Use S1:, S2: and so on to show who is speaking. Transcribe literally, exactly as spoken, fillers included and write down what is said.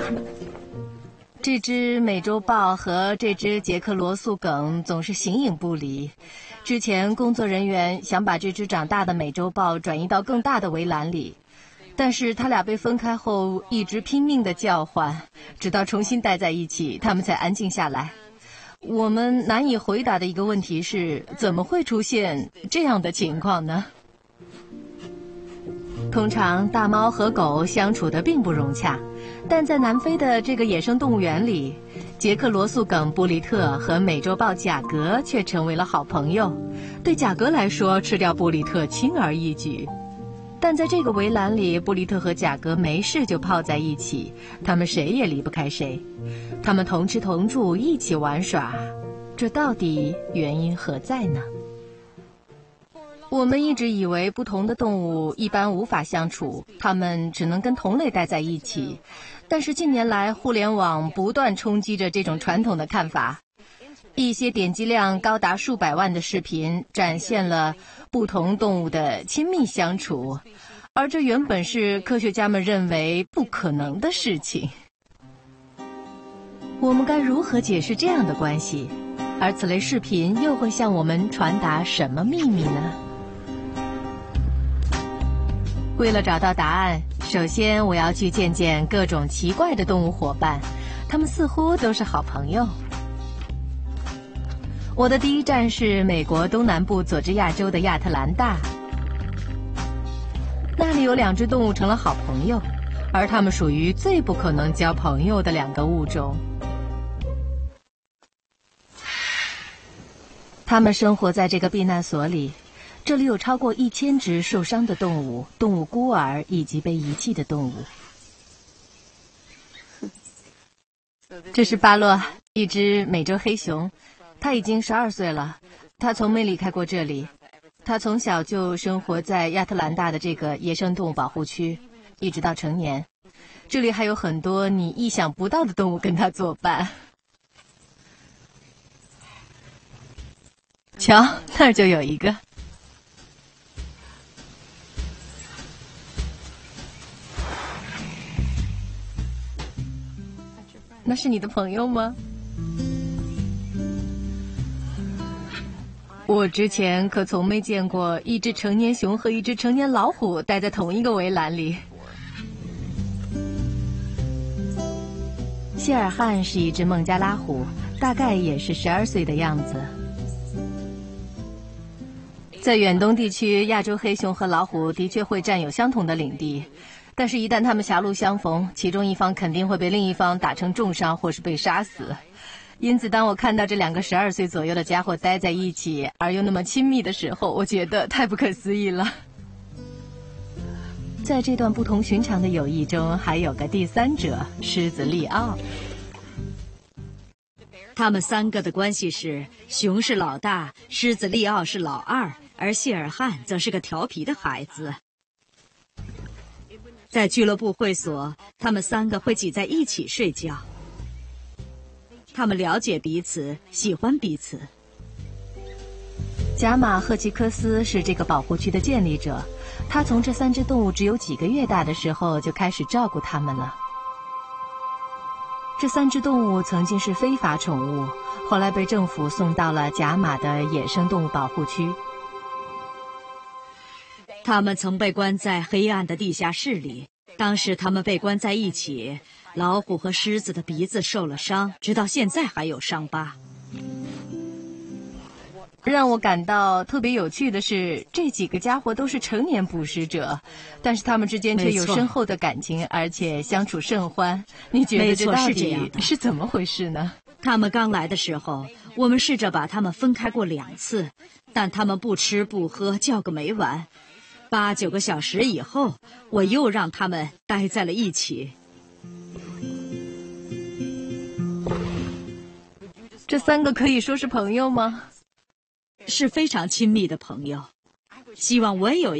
S1: 这只美洲豹和这只捷克罗素梗总是形影不离。之前工作人员想把这只长大的美洲豹转移到更大的围栏里，但是它俩被分开后一直拼命地叫唤，直到重新待在一起，它们才安静下来。我们难以回答的一个问题是，怎么会出现这样的情况呢？通常大猫和狗相处得并不融洽，但在南非的这个野生动物园里，捷克罗素梗布利特和美洲豹贾格却成为了好朋友。对贾格来说，吃掉布利特轻而易举。但在这个围栏里，布利特和贾格没事就泡在一起，他们谁也离不开谁。他们同吃同住，一起玩耍，这到底原因何在呢？我们一直以为不同的动物一般无法相处，它们只能跟同类待在一起。但是近年来，互联网不断冲击着这种传统的看法。一些点击量高达数百万的视频展现了不同动物的亲密相处，而这原本是科学家们认为不可能的事情。我们该如何解释这样的关系？而此类视频又会向我们传达什么秘密呢？为了找到答案，首先我要去见见各种奇怪的动物伙伴，他们似乎都是好朋友。我的第一站是美国东南部佐治亚州的亚特兰大，那里有两只动物成了好朋友，而它们属于最不可能交朋友的两个物种。它们生活在这个避难所里。这里有超过一千只受伤的动物、动物孤儿以及被遗弃的动物。这是巴洛，一只美洲黑熊，它已经十二岁了。它从没离开过这里。它从小就生活在亚特兰大的这个野生动物保护区，一直到成年。这里还有很多你意想不到的动物跟它作伴。瞧，那儿就有一个。那是你的朋友吗？我之前可从没见过一只成年熊和一只成年老虎待在同一个围栏里。谢尔汉是一只孟加拉虎，大概也是十二岁的样子。在远东地区，亚洲黑熊和老虎的确会占有相同的领地。但是，一旦他们狭路相逢，其中一方肯定会被另一方打成重伤，或是被杀死。因此，当我看到这两个十二岁左右的家伙待在一起，而又那么亲密的时候，我觉得太不可思议了。在这段不同寻常的友谊中，还有个第三者——狮子利奥。
S2: 他们三个的关系是：熊是老大，狮子利奥是老二，而谢尔汉则是个调皮的孩子。在俱乐部会所，他们三个会挤在一起睡觉。他们了解彼此，喜欢彼此。
S1: 贾马赫奇科斯是这个保护区的建立者，他从这三只动物只有几个月大的时候就开始照顾它们了。这三只动物曾经是非法宠物，后来被政府送到了贾马的野生动物保护区。
S2: 他们曾被关在黑暗的地下室里，当时他们被关在一起，老虎和狮子的鼻子受了伤，直到现在还有伤疤。
S1: 让我感到特别有趣的是，这几个家伙都是成年捕食者，但是他们之间却有深厚的感情，而且相处甚欢。你觉得这到底是怎么回事呢？
S2: 他们刚来的时候，我们试着把他们分开过两次，但他们不吃不喝，叫个没完。八九个小时以后，我又让他们待在了一起。
S1: 这三个可以说是朋友吗？
S2: 是非常亲密的朋友。希望我也有